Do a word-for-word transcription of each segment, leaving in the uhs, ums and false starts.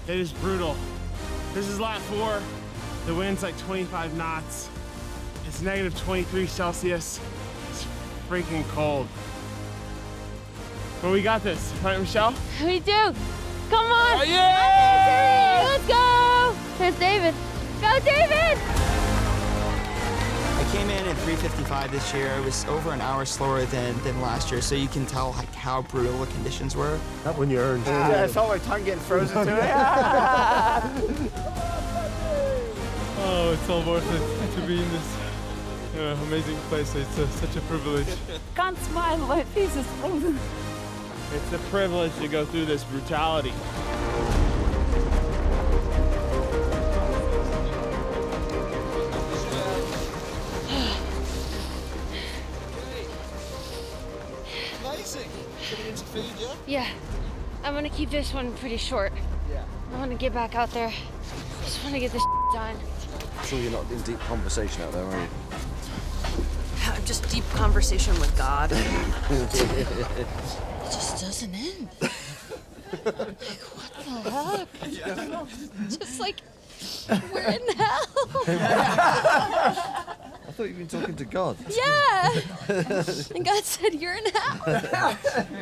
It is brutal. This is lap four. The wind's like twenty-five knots. It's negative twenty-three Celsius. It's freaking cold. But we got this, right, Michelle? We do. Come on. Oh, yeah! Let's go. There's David. Go, David! I came in at three fifty-five this year. It was over an hour slower than, than last year, so you can tell like how brutal the conditions were. Not when you earned. Yeah, I felt my tongue getting frozen to it. Oh, it's all worth it to be in this uh, amazing place. It's uh, such a privilege. Can't smile, my face is frozen. It's a privilege to go through this brutality. Amazing. Getting into food, yeah? Yeah, I'm gonna keep this one pretty short. Yeah. I wanna get back out there. Just wanna get this done. I'm sure you're not in deep conversation out there, are you? I'm just deep conversation with God. It just doesn't end. Like, what the heck? Yeah. Just like, we're in hell. I thought you'd been talking to God. Yeah. And God said, you're in hell.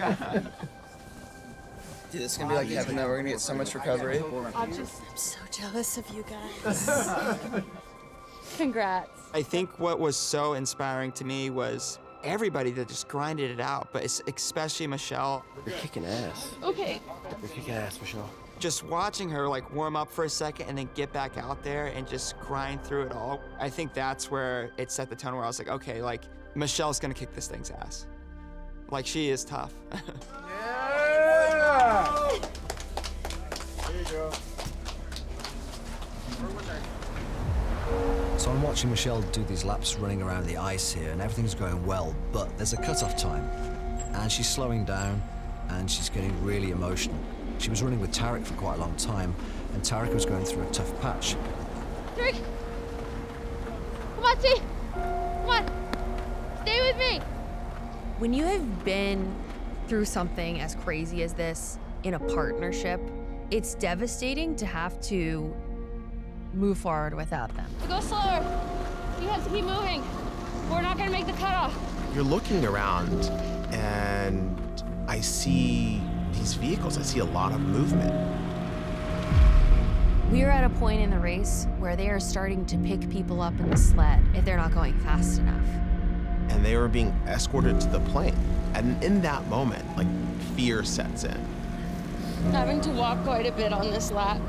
Dude, this is gonna be like heaven though. We're gonna get so much recovery. I'm just, I'm so jealous of you guys. Congrats. I think what was so inspiring to me was everybody that just grinded it out, but it's especially Michelle. You're kicking ass. Okay. You're kicking ass, Michelle. Just watching her like warm up for a second and then get back out there and just grind through it all. I think that's where it set the tone where I was like, okay, like Michelle's gonna kick this thing's ass. Like she is tough. Yeah! There you go. So I'm watching Michelle do these laps running around the ice here, and everything's going well, but there's a cutoff time. And she's slowing down, and she's getting really emotional. She was running with Tarek for quite a long time, and Tarek was going through a tough patch. Tarek! Come on, T! Come on! Stay with me! When you have been through something as crazy as this in a partnership, it's devastating to have to move forward without them. Go slower. You have to keep moving. We're not gonna make the cutoff. You're looking around and I see these vehicles. I see a lot of movement. We're at a point in the race where they are starting to pick people up in the sled if they're not going fast enough. And they were being escorted to the plane. And in that moment, like, fear sets in. Having to walk quite a bit on this lap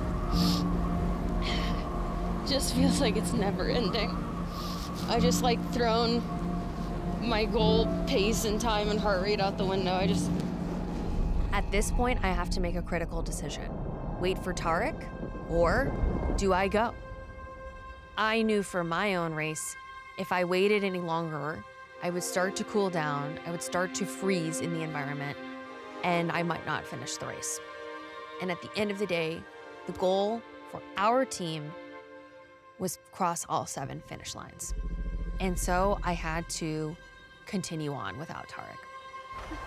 just feels like it's never ending. I just like thrown my goal pace and time and heart rate out the window. I just... At this point, I have to make a critical decision. Wait for Tarek, or do I go? I knew for my own race, if I waited any longer, I would start to cool down, I would start to freeze in the environment, and I might not finish the race. And at the end of the day, the goal for our team was cross all seven finish lines. And so I had to continue on without Tarek.